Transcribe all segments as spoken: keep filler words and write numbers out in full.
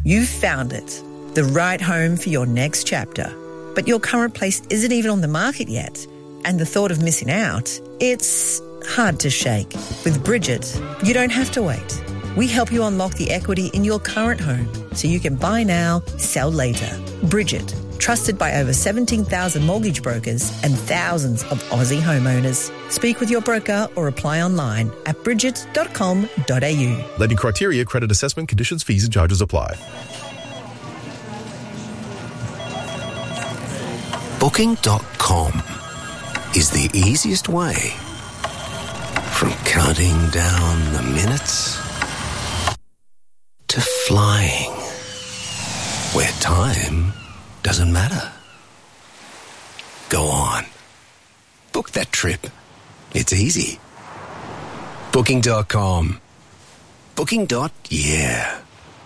You've found it, the right home for your next chapter. But your current place isn't even on the market yet, and the thought of missing out, it's hard to shake. With Bridget, you don't have to wait. We help you unlock the equity in your current home so you can buy now, sell later. Bridget, trusted by over seventeen thousand mortgage brokers and thousands of Aussie homeowners. Speak with your broker or apply online at bridget dot com dot a u. Lending criteria, credit assessment, conditions, fees and charges apply. Booking dot com is the easiest way from counting down the minutes to flying, where time doesn't matter. Go on. Book that trip. It's easy. Booking dot com. Booking. Yeah.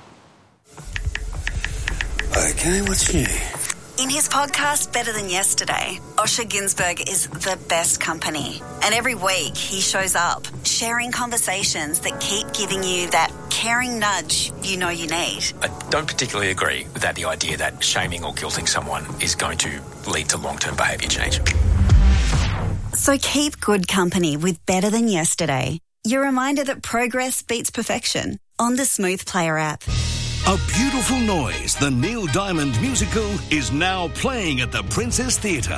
Okay, what's new? In his podcast, Better Than Yesterday, Osher Günsberg is the best company. And every week he shows up, sharing conversations that keep giving you that caring nudge you know you need. I don't particularly agree that the idea that shaming or guilting someone is going to lead to long-term behaviour change. So keep good company with Better Than Yesterday. Your reminder that progress beats perfection on the Smooth Player app. A Beautiful Noise, the Neil Diamond musical, is now playing at the Princess Theatre.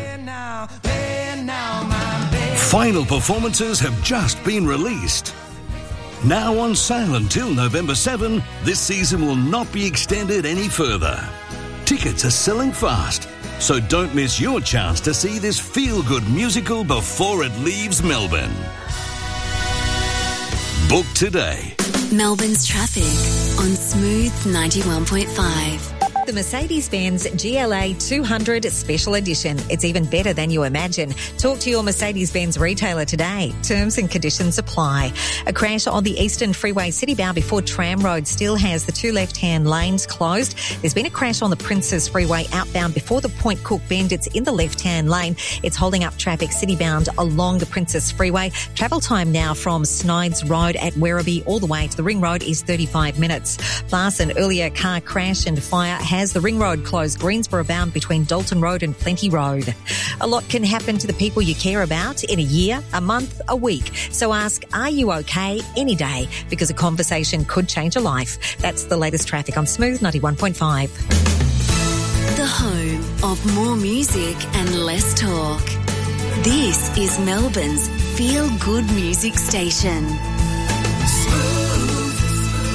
Final performances have just been released. Now on sale until November seventh, this season will not be extended any further. Tickets are selling fast, so don't miss your chance to see this feel-good musical before it leaves Melbourne. Book today. Melbourne's traffic on Smooth ninety-one point five. The Mercedes-Benz G L A two hundred Special Edition. It's even better than you imagine. Talk to your Mercedes-Benz retailer today. Terms and conditions apply. A crash on the Eastern Freeway citybound before Tram Road still has the two left-hand lanes closed. There's been a crash on the Princes Freeway outbound before the Point Cook Bend. It's in the left-hand lane. It's holding up traffic citybound along the Princes Freeway. Travel time now from Snides Road at Werribee all the way to the Ring Road is thirty-five minutes. Plus, an earlier car crash and fire has the Ring Road closed, Greensboro bound between Dalton Road and Plenty Road. A lot can happen to the people you care about in a year, a month, a week. So ask, are you okay any day? Because a conversation could change a life. That's the latest traffic on Smooth ninety-one point five. The home of more music and less talk. This is Melbourne's feel-good music station. Smooth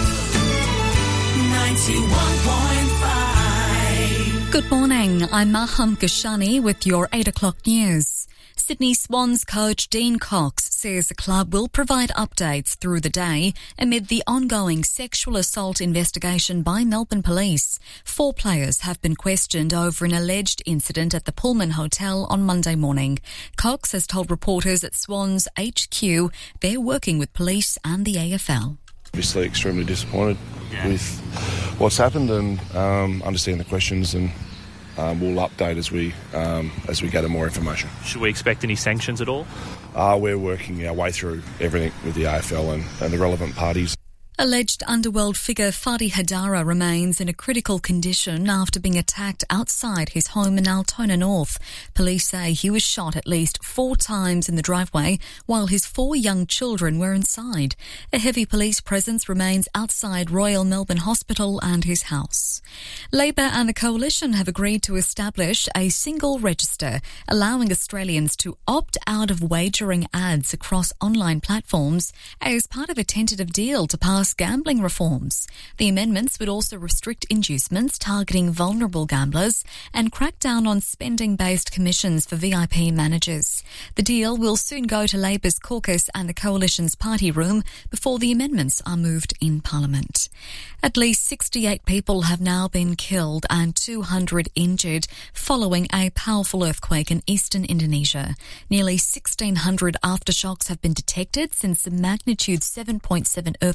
ninety-one point five. Good morning, I'm Maham Gashani with your eight o'clock news. Sydney Swans coach Dean Cox says the club will provide updates through the day amid the ongoing sexual assault investigation by Melbourne Police. Four players have been questioned over an alleged incident at the Pullman Hotel on Monday morning. Cox has told reporters at Swans H Q they're working with police and the A F L. Obviously extremely disappointed yeah. with what's happened and um, understand the questions, and um, we'll update as we um, as we gather more information. Should we expect any sanctions at all? Uh, we're working our way through everything with the A F L and, and the relevant parties. Alleged underworld figure Fadi Hadara remains in a critical condition after being attacked outside his home in Altona North. Police say he was shot at least four times in the driveway while his four young children were inside. A heavy police presence remains outside Royal Melbourne Hospital and his house. Labor and the Coalition have agreed to establish a single register allowing Australians to opt out of wagering ads across online platforms as part of a tentative deal to pass gambling reforms. The amendments would also restrict inducements targeting vulnerable gamblers and crack down on spending-based commissions for V I P managers. The deal will soon go to Labor's caucus and the Coalition's party room before the amendments are moved in Parliament. At least sixty-eight people have now been killed and two hundred injured following a powerful earthquake in eastern Indonesia. Nearly sixteen hundred aftershocks have been detected since the magnitude seven point seven earthquake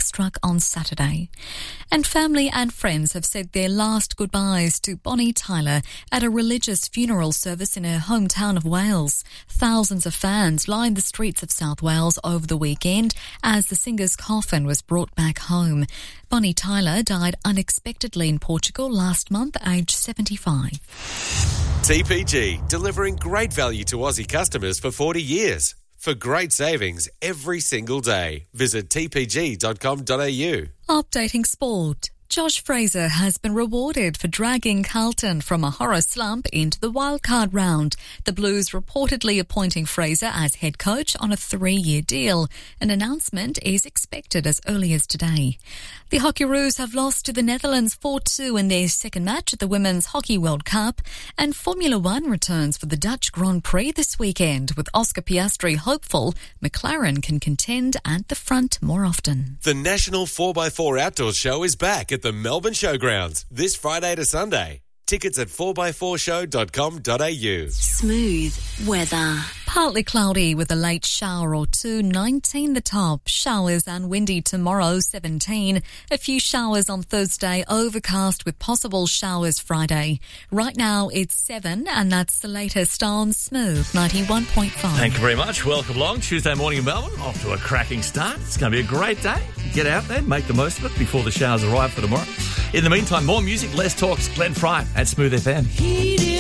struck on Saturday. And family and friends have said their last goodbyes to Bonnie Tyler at a religious funeral service in her hometown of Wales. Thousands of fans lined the streets of South Wales over the weekend as the singer's coffin was brought back home. Bonnie Tyler died unexpectedly in Portugal last month, aged seventy-five. T P G, delivering great value to Aussie customers for forty years. For great savings every single day, visit t p g dot com dot a u. Updating sport. Josh Fraser has been rewarded for dragging Carlton from a horror slump into the wildcard round. The Blues reportedly appointing Fraser as head coach on a three-year deal. An announcement is expected as early as today. The Hockeyroos have lost to the Netherlands four two in their second match at the Women's Hockey World Cup, and Formula One returns for the Dutch Grand Prix this weekend, with Oscar Piastri hopeful McLaren can contend at the front more often. The National four by four Outdoor Show is back at the Melbourne Showgrounds this Friday to Sunday. Tickets at four by four show dot com dot a u. Smooth weather. Partly cloudy with a late shower or two, nineteen the top. Showers and windy tomorrow, seventeen. A few showers on Thursday, overcast with possible showers Friday. Right now it's seven, and that's the latest on Smooth ninety-one point five. Thank you very much. Welcome along. Tuesday morning in Melbourne, off to a cracking start. It's going to be a great day. Get out there, make the most of it before the showers arrive for tomorrow. In the meantime, more music, less talks. Glenn Fry at Smooth F M.